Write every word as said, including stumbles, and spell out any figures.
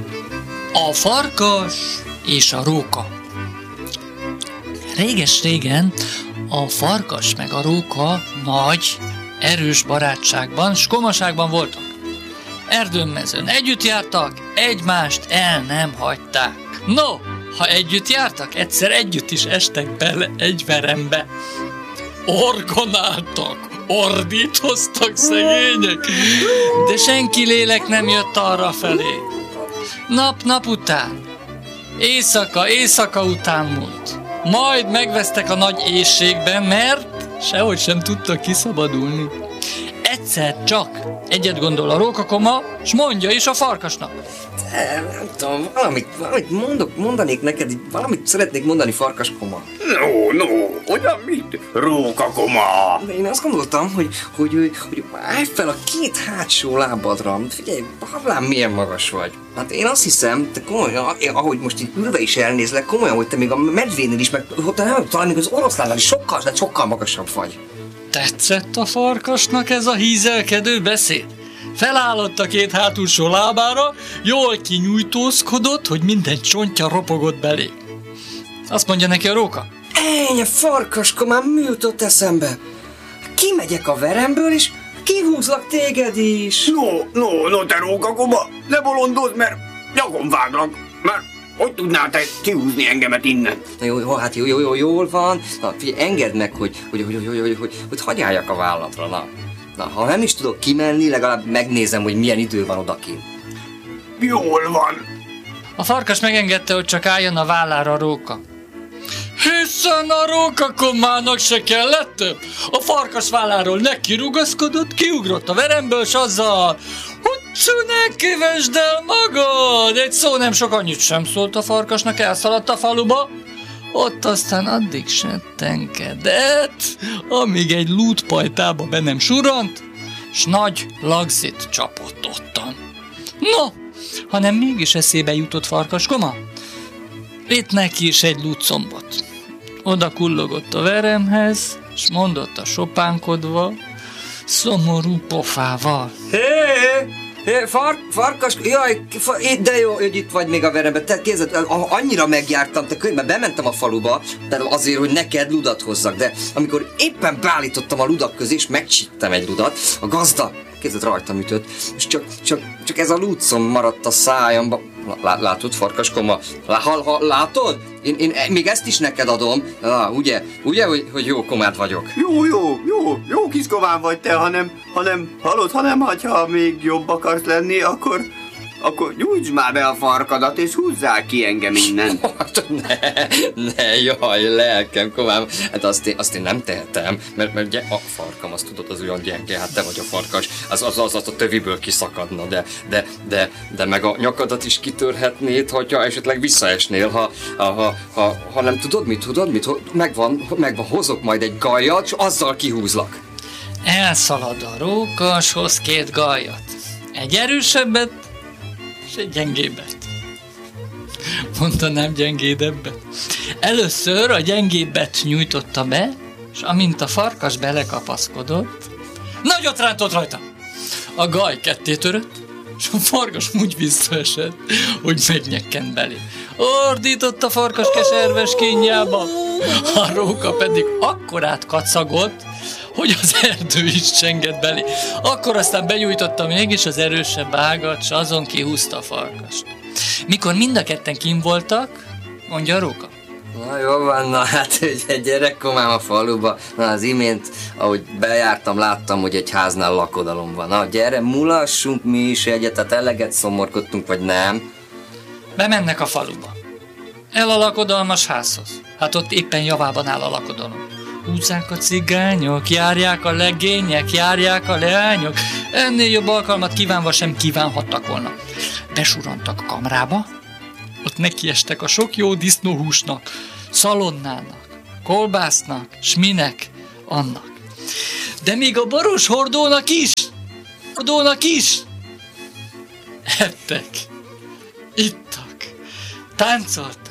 A farkas és a róka. Réges-régen a farkas meg a róka nagy, erős barátságban s komaságban voltak. Erdőn-mezőn együtt jártak, egymást el nem hagyták. No, ha együtt jártak, egyszer együtt is estek bele egy verembe. Orgonáltak, ordítoztak szegények, de senki lélek nem jött arra felé. Nap-nap után, éjszaka, éjszaka után múlt. Majd megvesztek a nagy éhségben, mert sehogy sem tudtak kiszabadulni. Egyszer csak egyet gondol a rókakoma, s mondja is a farkasnak. De, nem tudom, valamit, valamit mondok, mondanék neked, valamit szeretnék mondani, farkaskoma. No, no, olyan mit? Rókakoma! De én azt gondoltam, hogy, hogy, hogy, hogy állj fel a két hátsó lábadra. Figyelj, Havlán, milyen magas vagy. Hát én azt hiszem, te komolyan, ahogy most így ülve is elnézlek, komolyan, hogy te még a medvénél is, meg nem, talán még az oroszlánnál is sokkal, de sokkal magasabb vagy. Tetszett a farkasnak ez a hízelkedő beszéd? Felállott a két hátulsó lábára, jól kinyújtózkodott, hogy minden csontja ropogott belé. Azt mondja neki a róka. Ennyi, farkaskomám, mi jutott eszembe? Kimegyek a veremből, és kihúzlak téged is. No, no, no, te rókakoma, ne bolondozz, mert nyakon váglak, mert hogy tudnál te kihúzni engemet innen? Na jó, jó, hát jó, jó, jó, jól van. Na, figyelj, engedd meg, hogy, hogy, hogy, hogy, hogy, hogy, hogy, hogy hagyjáljak a vállatra, na. Na, ha nem is tudok kimenni, legalább megnézem, hogy milyen idő van odakint. Jól van. A farkas megengedte, hogy csak álljon a vállára a róka. Hiszen a rókakomának se kellett több. A farkas válláról nekirugaszkodott, kiugrott a veremből, s azzal, hogy ne kövesd el magad! Egy szó nem sok, annyit sem szólt a farkasnak, elszaladt a faluba. Ott aztán addig settenkedett, amíg egy lútpajtába be nem surrant, s nagy lagzit csapott ottan. No, hanem mégis eszébe jutott farkaskoma, vitt neki is egy lútcombot. Oda kullogott a veremhez, s mondott a sopánkodva, szomorú pofával. Hé, hé, far, farkas, jaj, far, de jó, hogy itt vagy még a veremben. Te képzeld, annyira megjártam, te könyvben bementem a faluba, de azért, hogy neked ludat hozzak, de amikor éppen beállítottam a ludak közé, és megcsíptem egy ludat, a gazda, képzeld, rajtam ütött, és csak, csak, csak ez a lútszom maradt a szájamba. Lá, látod, farkaskoma? Lá, ha, ha, látod? Én, én még ezt is neked adom. Ah, ugye, ugye, hogy, hogy jó komád vagyok? Jó, jó, jó, jó kis komám vagy te, hanem, hanem, hallod, hanem, ha még jobb akarsz lenni, akkor, akkor nyújtsd már be a farkadat, és húzzál ki engem innen. ne, ne, jaj, lelkem, komám. Hát azt én, azt én nem tehetem, mert, mert ugye a farkam, azt tudod, az olyan gyenge, hát te vagy a farkas, az az, az, az a töviből kiszakadna, de, de, de, de meg a nyakadat is kitörhetnéd, hogyha esetleg visszaesnél, ha, ha, ha, ha nem tudod, mit tudod, mit, megvan, megvan, hozok majd egy gajjat, és azzal kihúzlak. Elszalad a róka, s hoz két gajjat. Egy erősebbet, és egy gyengébbet. Mondanám gyengédebbet. Először a gyengébbet nyújtotta be, és amint a farkas belekapaszkodott, nagyot rántott rajta. A gaj ketté törött, és a farkas úgy visszaesett, hogy megnyekkent belé. Ordított a farkas keserves kínjába, a róka pedig akkorát kacagott, hogy az erdő is csengett belé. Akkor aztán benyújtotta mégis az erősebb ágat, s azon kihúzta a farkast. Mikor mind a ketten kint voltak, mondja a róka. Na jó van, na hát egy gyerekkomám a faluba. Na az imént, ahogy bejártam, láttam, hogy egy háznál lakodalom van. Na gyere, mulassunk mi is egyet, tehát eleget szomorkodtunk, vagy nem? Bemennek a faluba. El a lakodalmas házhoz. Hát ott éppen javában áll a lakodalom. Húzzák a cigányok, járják a legények, járják a leányok. Ennél jobb alkalmat kívánva sem kívánhattak volna. Besurantak a kamrába, ott nekiestek a sok jó disznóhúsnak, szalonnának, kolbásznak, s minek annak. De még a baros hordónak is, hordónak is ettek, ittak, táncoltak.